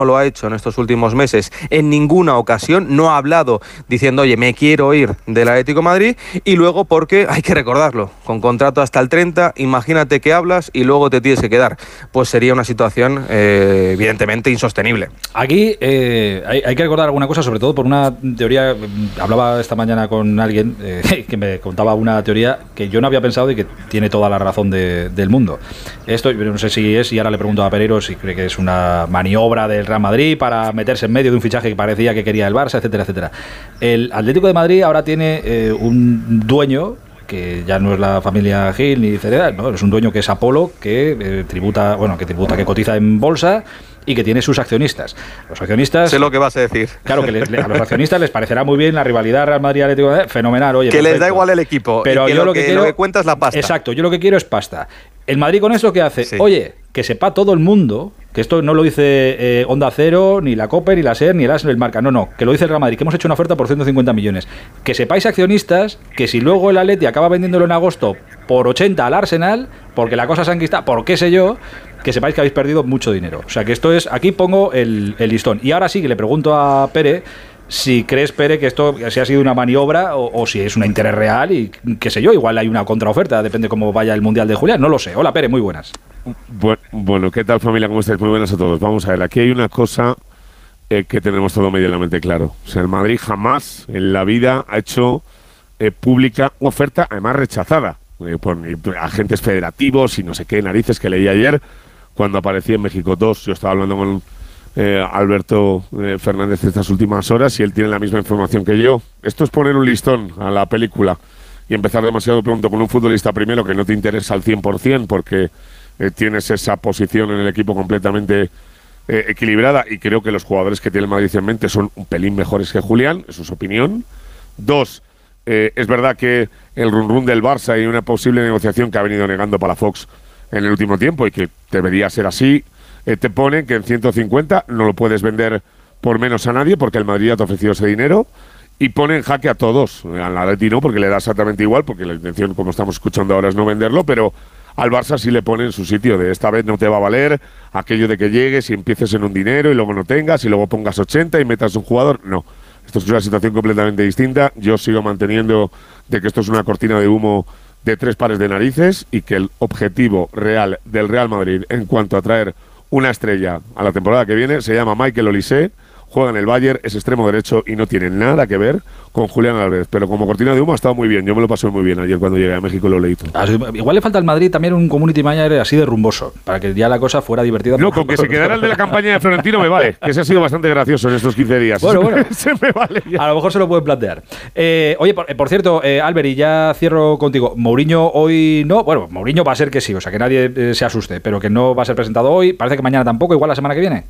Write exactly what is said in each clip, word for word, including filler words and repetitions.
lo ha hecho en estos últimos meses en ninguna ocasión, no ha hablado diciendo, oye, me quiero ir del Atlético de Madrid, y luego porque, hay que recordarlo, con contrato hasta el treinta, imagínate que hablas y luego te tienes que quedar, pues sería una situación eh, evidentemente insostenible. Aquí eh, hay, hay que recordar alguna cosa, sobre todo por una teoría, hablaba esta mañana con alguien eh, que me contaba una teoría que yo no había pensado y que tiene toda la razón de, del mundo. Esto, no sé si es, y ahora le pregunto a Pereiro si cree que es una maniobra del Real Madrid para meterse en medio de un fichaje que parecía que quería el Barça, etcétera, etcétera. El Atlético de Madrid ahora tiene eh, un dueño que ya no es la familia Gil ni Cereda, no, es un dueño que es Apolo, que eh, tributa, bueno, que tributa, que cotiza en bolsa y que tiene sus accionistas. Los accionistas... Sé lo que vas a decir. Claro, que le, le, a los accionistas les parecerá muy bien la rivalidad Real Madrid-Atlético de Madrid, fenomenal, oye, que perfecto. Les da igual el equipo, pero y que yo lo, lo que, que quiero, lo que cuenta es la pasta. Exacto, yo lo que quiero es pasta. El Madrid con esto, ¿qué hace? Sí. Oye, que sepa todo el mundo, que esto no lo dice eh, Onda Cero, ni la COPE, ni la SER, ni el AS, ni el Marca, no, no, que lo dice el Real Madrid, que hemos hecho una oferta por ciento cincuenta millones. Que sepáis, accionistas, que si luego el Atleti acaba vendiéndolo en agosto por ochenta al Arsenal, porque la cosa se ha enquistado, por qué sé yo, que sepáis que habéis perdido mucho dinero. O sea, que esto es, aquí pongo el, el listón. Y ahora sí que le pregunto a Pere si crees, Pere, que esto si ha sido una maniobra o, o si es un interés real y qué sé yo, igual hay una contraoferta, depende cómo vaya el Mundial de Julián, no lo sé. Hola, Pere, muy buenas. Bueno, bueno, ¿qué tal, familia? ¿Cómo estáis? Muy buenas a todos. Vamos a ver, aquí hay una cosa eh, que tenemos todo medianamente claro. O sea, el Madrid jamás en la vida ha hecho eh, pública oferta, además rechazada, eh, por agentes federativos y no sé qué narices que leí ayer cuando aparecía en México dos. Yo estaba hablando con eh, Alberto eh, Fernández estas últimas horas y él tiene la misma información que yo. Esto es poner un listón a la película y empezar demasiado pronto con un futbolista primero que no te interesa al cien por ciento porque eh, tienes esa posición en el equipo completamente eh, equilibrada, y creo que los jugadores que tiene el Madrid en mente son un pelín mejores que Julián, eso es su opinión. Dos, eh, es verdad que el run run del Barça y una posible negociación que ha venido negando Palafox en el último tiempo y que debería ser así, eh, te ponen que en ciento cincuenta no lo puedes vender por menos a nadie porque el Madrid ya te ha ofrecido ese dinero, y pone en jaque a todos. Al Atleti no, porque le da exactamente igual, porque la intención, como estamos escuchando ahora, es no venderlo, pero al Barça sí le pone en su sitio de esta vez no te va a valer aquello de que llegues y empieces en un dinero y luego no tengas y luego pongas ochenta y metas un jugador. No, esto es una situación completamente distinta. Yo sigo manteniendo de que esto es una cortina de humo de tres pares de narices y que el objetivo real del Real Madrid en cuanto a traer una estrella a la temporada que viene se llama Michael Olise, juega en el Bayern, es extremo derecho y no tiene nada que ver con Julián Álvarez, pero como cortina de humo ha estado muy bien. Yo me lo pasé muy bien ayer cuando llegué a México y lo leí todo. Igual le falta al Madrid también un community manager así de rumboso, para que ya la cosa fuera divertida. No, con que se quedara el de la campaña de Florentino me vale, que se ha sido bastante gracioso en estos quince días. Bueno, bueno, se me vale ya. A lo mejor se lo pueden plantear. Eh, oye, por, por cierto, eh, Albert, y ya cierro contigo. Mourinho hoy no, bueno, Mourinho va a ser que sí, o sea, que nadie eh, se asuste, pero que no va a ser presentado hoy, parece que mañana tampoco, igual la semana que viene.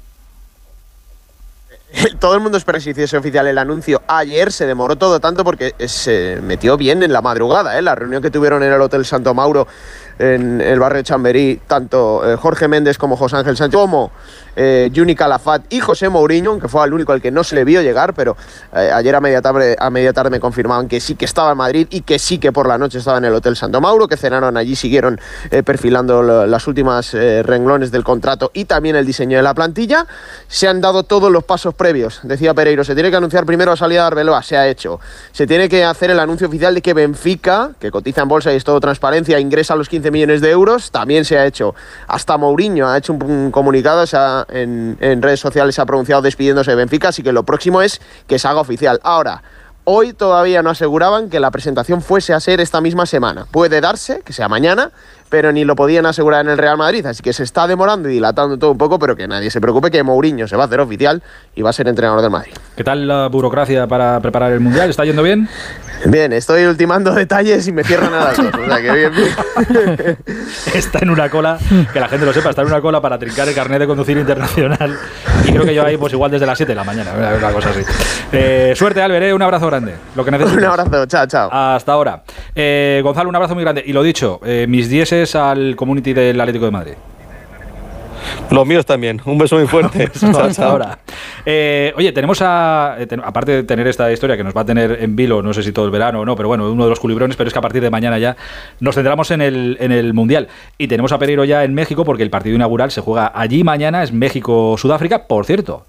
Todo el mundo espera que se hiciese oficial el anuncio. Ayer se demoró todo tanto porque se metió bien en la madrugada, ¿eh? La reunión que tuvieron en el Hotel Santo Mauro, en el barrio de Chamberí, tanto eh, Jorge Méndez como José Ángel Sánchez, como eh, Juni Calafat y José Mourinho, que fue el único al que no se le vio llegar, pero eh, ayer a media, tarde, a media tarde me confirmaban que sí que estaba en Madrid y que sí que por la noche estaba en el Hotel Santo Mauro, que cenaron allí, siguieron eh, perfilando lo, las últimas eh, renglones del contrato y también el diseño de la plantilla. Se han dado todos los pasos previos. Decía Pereiro, se tiene que anunciar primero la salida de Arbeloa, se ha hecho. Se tiene que hacer el anuncio oficial de que Benfica, que cotiza en bolsa y es todo transparencia, ingresa los quince millones de euros, también se ha hecho. Hasta Mourinho ha hecho un, un comunicado, se ha, en, en redes sociales se ha pronunciado despidiéndose de Benfica, así que lo próximo es que se haga oficial. Ahora, hoy todavía no aseguraban que la presentación fuese a ser esta misma semana. Puede darse, que sea mañana, pero ni lo podían asegurar en el Real Madrid, así que se está demorando y dilatando todo un poco, pero que nadie se preocupe, que Mourinho se va a hacer oficial y va a ser entrenador del Madrid. ¿Qué tal la burocracia para preparar el Mundial? ¿Está yendo bien? Bien, estoy ultimando detalles y me cierran a las dos, o sea que bien, bien. Está en una cola, que la gente lo sepa, está en una cola para trincar el carnet de conducir internacional, y creo que yo ahí pues igual desde las siete de la mañana, una cosa así. Eh, suerte, Albert, ¿eh? Un abrazo grande, lo que necesites. Un abrazo, chao, chao. Hasta ahora. Eh, Gonzalo, un abrazo muy grande, y lo dicho, eh, mis dieces al community del Atlético de Madrid. Los míos también. Un beso muy fuerte. Beso chao, hasta ahora. Eh, oye, tenemos a... Eh, ten, aparte de tener esta historia que nos va a tener en vilo, no sé si todo el verano o no, pero bueno, uno de los culibrones, pero es que a partir de mañana ya nos centramos en el, en el Mundial. Y tenemos a Pereiro ya en México porque el partido inaugural se juega allí mañana, es México-Sudáfrica. Por cierto,